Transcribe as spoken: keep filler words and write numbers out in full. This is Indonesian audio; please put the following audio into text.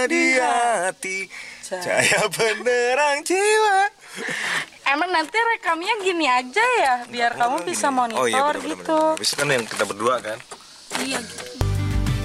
di hati, cahaya penerang jiwa. Emang nanti rekamnya gini aja ya, biar kamu bisa monitor oh, iya, bener, gitu. Bisa kan yang kita berdua kan? Iya gitu.